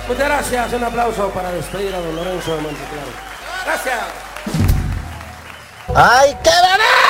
Muchas gracias, un aplauso para despedir a don Lorenzo de Monteclaro. Gracias. ¡Ay, qué bebé!